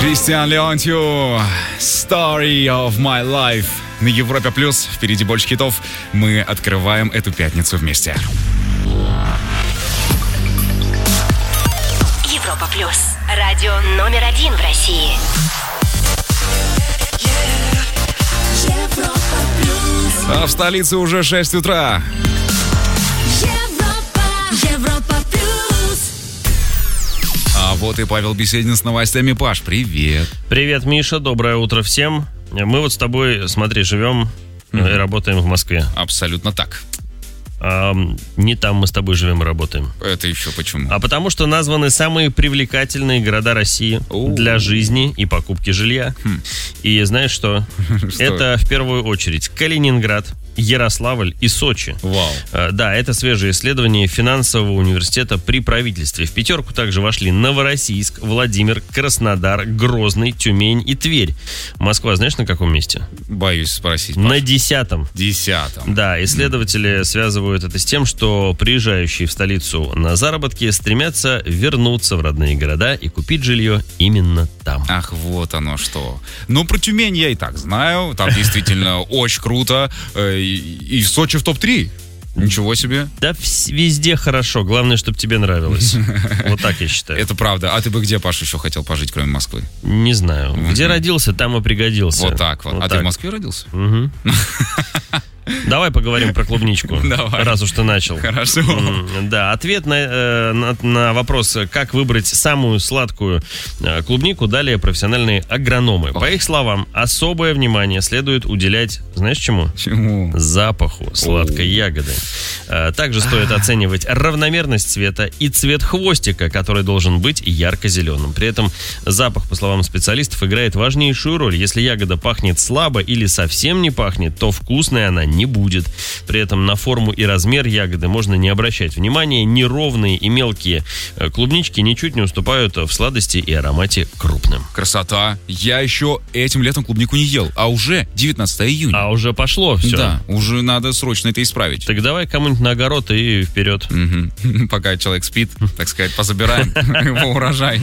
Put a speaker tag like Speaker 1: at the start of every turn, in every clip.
Speaker 1: Кристиан Леонтью, Story of My Life. На Европе Плюс. Впереди больше хитов. Мы открываем эту пятницу вместе.
Speaker 2: Европа Плюс. Радио номер 1 в России.
Speaker 3: Европа Плюс.
Speaker 1: А в столице уже 6 утра.
Speaker 3: Европа Плюс.
Speaker 1: А вот и Павел Беседин с новостями. Паш, привет.
Speaker 4: Привет, Миша, доброе утро всем. Мы вот с тобой, смотри, живем и работаем в Москве.
Speaker 1: Абсолютно так.
Speaker 4: Не там мы с тобой живем и работаем.
Speaker 1: Это еще почему?
Speaker 4: А потому что названы самые привлекательные города России для жизни и покупки жилья. И знаешь что? Это в первую очередь Калининград, Ярославль и Сочи.
Speaker 1: Вау.
Speaker 4: Да, это свежее исследование финансового университета при правительстве. В пятерку также вошли Новороссийск, Владимир, Краснодар, Грозный, Тюмень и Тверь. Москва, знаешь, на каком месте?
Speaker 1: Боюсь спросить. Паш.
Speaker 4: На 10-м.
Speaker 1: 10-м.
Speaker 4: Да, исследователи связывают это с тем, что приезжающие в столицу на заработки стремятся вернуться в родные города и купить жилье именно там.
Speaker 1: Ах, вот оно что. Ну, про Тюмень я и так знаю. Там действительно очень круто. И Сочи в топ-3. Ничего себе.
Speaker 4: Да везде хорошо. Главное, чтобы тебе нравилось. Вот так я считаю.
Speaker 1: Это правда. А ты бы где, Паш, еще хотел пожить, кроме Москвы?
Speaker 4: Не знаю. Где родился, там и пригодился.
Speaker 1: Вот так вот. А ты в Москве родился?
Speaker 4: Угу. Давай поговорим про клубничку.
Speaker 1: Давай.
Speaker 4: Раз уж ты начал.
Speaker 1: Хорошо.
Speaker 4: Да, ответ на вопрос, как выбрать самую сладкую клубнику, дали профессиональные агрономы. По их словам, особое внимание следует уделять, знаешь чему?
Speaker 1: Чему?
Speaker 4: Запаху сладкой ягоды. Также стоит оценивать равномерность цвета и цвет хвостика, который должен быть ярко-зеленым. При этом запах, по словам специалистов, играет важнейшую роль. Если ягода пахнет слабо или совсем не пахнет, то вкусной она не будет. При этом на форму и размер ягоды можно не обращать внимания. Неровные и мелкие клубнички ничуть не уступают в сладости и аромате крупным.
Speaker 1: Красота. Я еще этим летом клубнику не ел, а уже 19 июня.
Speaker 4: А уже пошло все.
Speaker 1: Да, уже надо срочно это исправить.
Speaker 4: Так давай кому-нибудь на огород и вперед.
Speaker 1: Пока человек спит, так сказать, позабираем его урожай.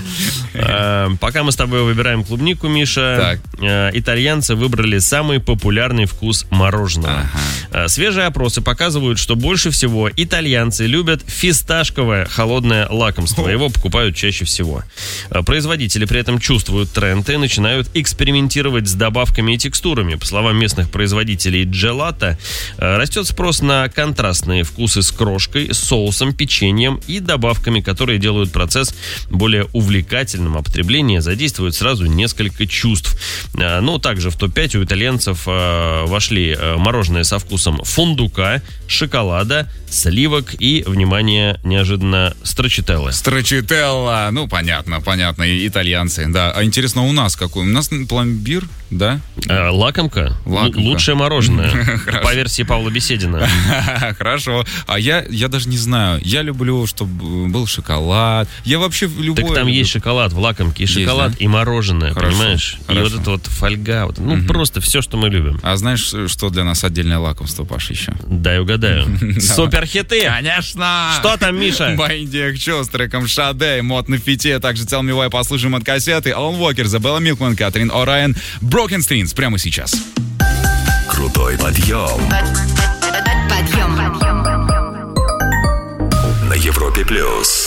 Speaker 4: Пока мы с тобой выбираем клубнику, Миша, итальянцы выбрали самый популярный вкус мороженого. Свежие опросы показывают, что больше всего итальянцы любят фисташковое холодное лакомство. Его покупают чаще всего. Производители при этом чувствуют тренд и начинают экспериментировать с добавками и текстурами. По словам местных производителей джелато, растет спрос на контрастные вкусы с крошкой, соусом, печеньем и добавками, которые делают процесс более увлекательным. А потребление задействует сразу несколько чувств. Но также в топ-5 у итальянцев вошли мороженое со вкусом фундука, шоколада, сливок и, внимание, неожиданно, строчителло.
Speaker 1: Строчителло, ну, понятно, итальянцы, да. А интересно, у нас какой? У нас пломбир, да?
Speaker 4: Лакомка. Лучшее мороженое. По версии Павла Беседина.
Speaker 1: Хорошо. А я даже не знаю. Я люблю, чтобы был шоколад. Я вообще любой...
Speaker 4: Так там есть шоколад в лакомке, и шоколад, есть, да? И мороженое, хорошо, понимаешь? Хорошо. И вот это вот фольга. Вот, просто все, что мы любим.
Speaker 1: А знаешь, что для нас отдельное лакомство, Паш, еще?
Speaker 4: Дай угадаю. Суперхиты!
Speaker 1: Конечно!
Speaker 4: Что там, Миша?
Speaker 1: Бандик Чо с треком Шаде, мод на фите. Также Tell Me Why послушаем от кассеты. Алан Уокер, Забелла Милкман, Катрин О'Райан, Broken Strings прямо сейчас.
Speaker 5: Крутой подъем.
Speaker 2: Подъем.
Speaker 5: На Европе Плюс.